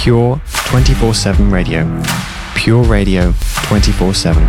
Pure 24/7 radio. Pure radio 24/7.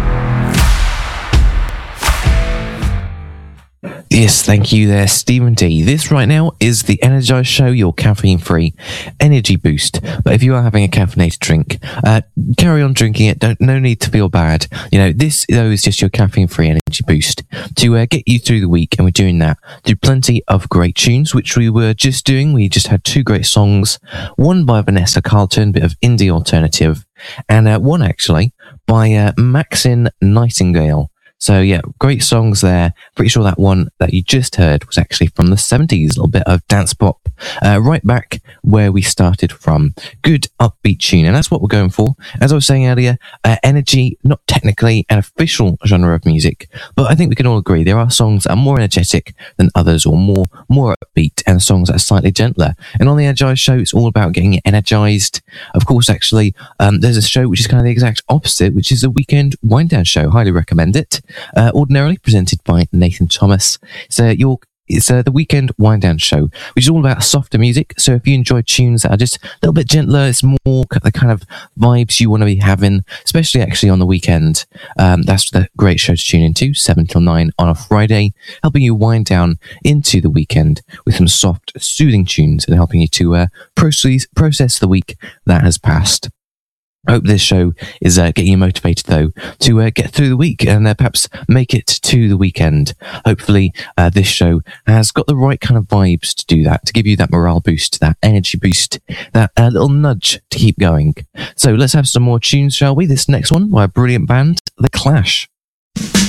Yes, thank you there, Stephen D. This right now is the Energize Show, your caffeine-free energy boost. But if you are having a caffeinated drink, carry on drinking it. No need to feel bad. You know, this though is just your caffeine-free energy boost to get you through the week, and we're doing that through plenty of great tunes, which we were just doing. We just had two great songs, one by Vanessa Carlton, a bit of indie alternative, and one actually by Maxine Nightingale. So yeah, great songs there. Pretty sure that one that you just heard was actually from the 70s, a little bit of dance pop, right back where we started from. Good upbeat tune, and that's what we're going for. As I was saying earlier, energy, not technically an official genre of music, but I think we can all agree there are songs that are more energetic than others, or more upbeat, and songs that are slightly gentler. And on the Energize Show, it's all about getting you energized. Of course, actually, there's a show which is kind of the exact opposite, which is a weekend wind down show. Highly recommend it. Ordinarily presented by Nathan Thomas. It's the weekend wind down show, which is all about softer music. So if you enjoy tunes that are just a little bit gentler, it's more the kind of vibes you want to be having, especially actually on the weekend. That's the great show to tune into, 7 till 9 on a Friday, helping you wind down into the weekend with some soft, soothing tunes and helping you to process the week that has passed. I hope this show is getting you motivated, though, to get through the week and perhaps make it to the weekend. Hopefully, this show has got the right kind of vibes to do that, to give you that morale boost, that energy boost, that little nudge to keep going. So let's have some more tunes, shall we? This next one by a brilliant band, The Clash.